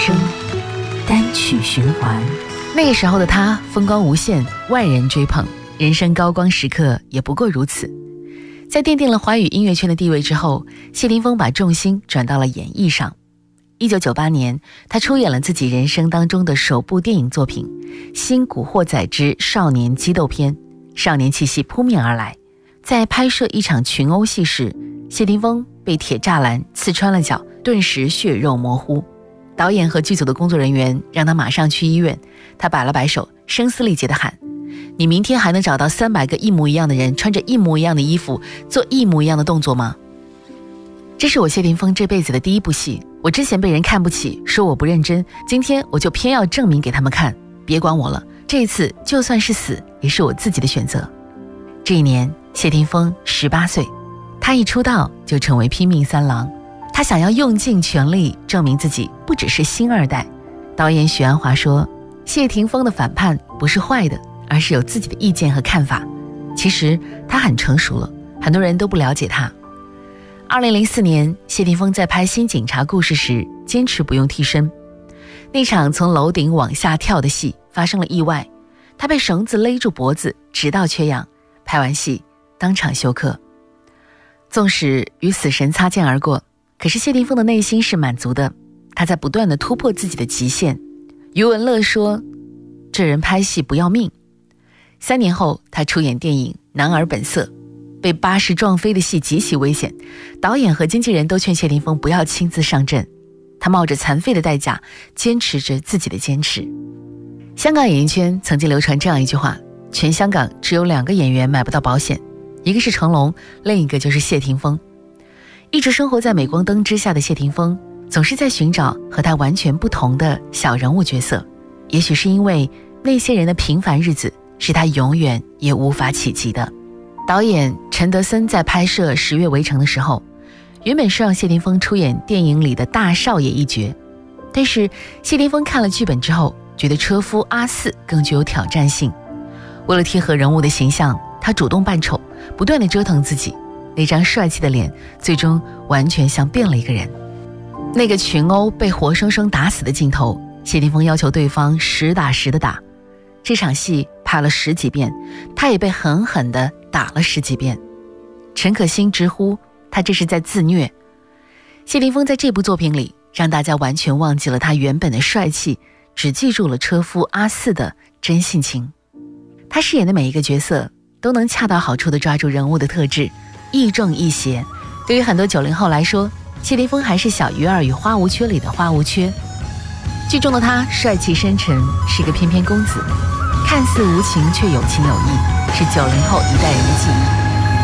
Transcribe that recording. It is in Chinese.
生，单曲循环。 那个时候的他风光无限，万人追捧，人生高光时刻也不过如此。在奠定了华语音乐圈的地位之后，谢霆锋把重心转到了演艺上。1998年，他出演了自己人生当中的首部电影作品《新古惑仔之少年激斗篇》，少年气息扑面而来。在拍摄一场群殴戏时，谢霆锋被铁栅栏刺穿了脚，顿时血肉模糊。导演和剧组的工作人员让他马上去医院，他摆了摆手，声嘶力竭地喊：你明天还能找到300个一模一样的人，穿着一模一样的衣服，做一模一样的动作吗？这是我谢霆锋这辈子的第一部戏，我之前被人看不起，说我不认真，今天我就偏要证明给他们看，别管我了，这一次就算是死，也是我自己的选择。这一年，谢霆锋18岁，他一出道就成为拼命三郎，他想要用尽全力证明自己不只是星二代。导演许鞍华说，谢霆锋的反叛不是坏的，而是有自己的意见和看法。其实他很成熟了，很多人都不了解他。2004年，谢霆锋在拍《新警察故事》时坚持不用替身。那场从楼顶往下跳的戏发生了意外，他被绳子勒住脖子，直到缺氧。拍完戏当场休克。纵使与死神擦肩而过，可是谢霆锋的内心是满足的，他在不断地突破自己的极限。余文乐说，这人拍戏不要命。3年后，他出演电影《男儿本色》，被巴士撞飞的戏极其危险，导演和经纪人都劝谢霆锋不要亲自上阵，他冒着残废的代价，坚持着自己的坚持。香港演艺圈曾经流传这样一句话，全香港只有2个演员买不到保险，一个是成龙，另一个就是谢霆锋。一直生活在镁光灯之下的谢霆锋，总是在寻找和他完全不同的小人物角色。也许是因为那些人的平凡日子是他永远也无法企及的。导演陈德森在拍摄《十月围城》的时候，原本是让谢霆锋出演电影里的大少爷一角，但是谢霆锋看了剧本之后，觉得车夫阿四更具有挑战性。为了贴合人物的形象，他主动扮丑，不断地折腾自己，那张帅气的脸最终完全像变了一个人。那个群殴被活生生打死的镜头，谢霆锋要求对方实打实的打。这场戏拍了10几遍，他也被狠狠地打了10几遍。陈可辛直呼他这是在自虐。谢霆锋在这部作品里让大家完全忘记了他原本的帅气，只记住了车夫阿四的真性情。他饰演的每一个角色都能恰到好处地抓住人物的特质，亦正亦邪。对于很多90后来说，谢霆锋还是小鱼儿与花无缺里的花无缺。剧中的他帅气深沉，是个翩翩公子，看似无情却有情有义，是90后一代人的记忆。